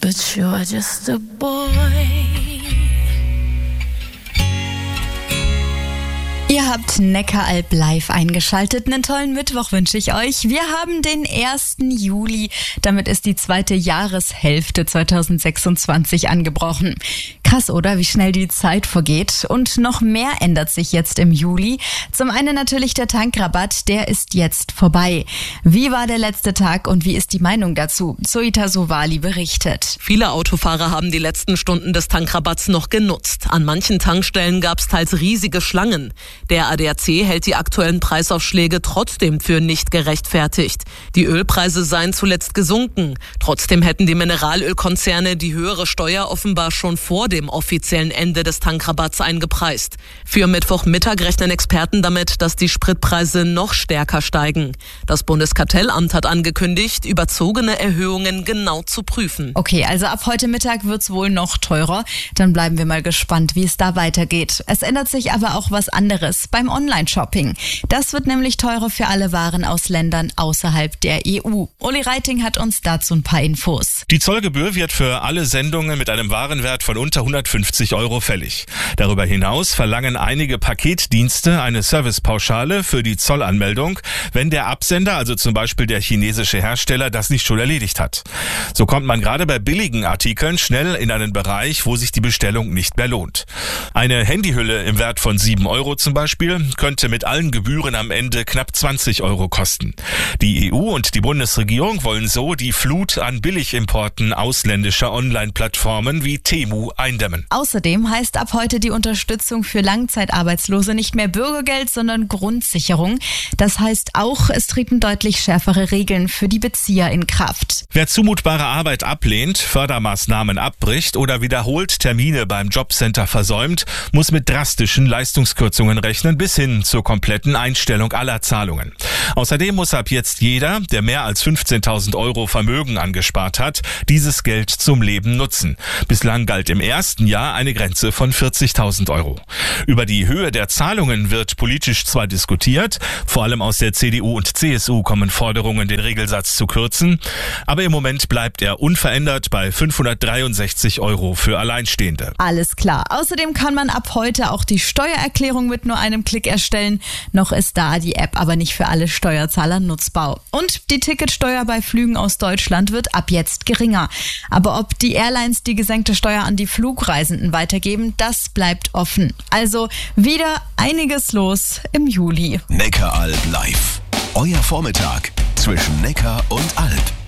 but you're just a boy. Ihr habt Neckaralb live eingeschaltet. Einen tollen Mittwoch wünsche ich euch. Wir haben den 1. Juli. Damit ist die zweite Jahreshälfte 2026 angebrochen. Krass, oder? Wie schnell die Zeit vergeht. Und noch mehr ändert sich jetzt im Juli. Zum einen natürlich der Tankrabatt. Der ist jetzt vorbei. Wie war der letzte Tag und wie ist die Meinung dazu? Zoita Sowali berichtet. Viele Autofahrer haben die letzten Stunden des Tankrabatts noch genutzt. An manchen Tankstellen gab es teils riesige Schlangen. Der ADAC hält die aktuellen Preisaufschläge trotzdem für nicht gerechtfertigt. Die Ölpreise seien zuletzt gesunken. Trotzdem hätten die Mineralölkonzerne die höhere Steuer offenbar schon vor dem offiziellen Ende des Tankrabatts eingepreist. Für Mittwochmittag rechnen Experten damit, dass die Spritpreise noch stärker steigen. Das Bundeskartellamt hat angekündigt, überzogene Erhöhungen genau zu prüfen. Okay, also ab heute Mittag wird's wohl noch teurer. Dann bleiben wir mal gespannt, wie es da weitergeht. Es ändert sich aber auch was anderes beim Online-Shopping. Das wird nämlich teurer für alle Waren aus Ländern außerhalb der EU. Uli Reiting hat uns dazu ein paar Infos. Die Zollgebühr wird für alle Sendungen mit einem Warenwert von unter 150 € fällig. Darüber hinaus verlangen einige Paketdienste eine Servicepauschale für die Zollanmeldung, wenn der Absender, also zum Beispiel der chinesische Hersteller, das nicht schon erledigt hat. So kommt man gerade bei billigen Artikeln schnell in einen Bereich, wo sich die Bestellung nicht mehr lohnt. Eine Handyhülle im Wert von 7 € zum Beispiel könnte mit allen Gebühren am Ende knapp 20 € kosten. Die EU und die Bundesregierung wollen so die Flut an Billigimporten ausländischer Online-Plattformen wie Temu eindämmen. Außerdem heißt ab heute die Unterstützung für Langzeitarbeitslose nicht mehr Bürgergeld, sondern Grundsicherung. Das heißt auch, es treten deutlich schärfere Regeln für die Bezieher in Kraft. Wer zumutbare Arbeit ablehnt, Fördermaßnahmen abbricht oder wiederholt Termine beim Jobcenter versäumt, muss mit drastischen Leistungskürzungen rechnen bis hin zur kompletten Einstellung aller Zahlungen. Außerdem muss ab jetzt jeder, der mehr als 15.000 € Vermögen angespart hat, dieses Geld zum Leben nutzen. Bislang galt im ersten Jahr eine Grenze von 40.000 €. Über die Höhe der Zahlungen wird politisch zwar diskutiert, vor allem aus der CDU und CSU kommen Forderungen, den Regelsatz zu kürzen, aber im Moment bleibt er unverändert bei 563 € für Alleinstehende. Alles klar. Außerdem kann man ab heute auch die Steuererklärung mit nur einem Klick erstellen. Noch ist da die App aber nicht für alle Steuerzahler nutzbar. Und die Ticketsteuer bei Flügen aus Deutschland wird ab jetzt geringer. Aber ob die Airlines die gesenkte Steuer an die Flugreisenden weitergeben, das bleibt offen. Also wieder einiges los im Juli. Neckaralb live. Euer Vormittag zwischen Neckar und Alb.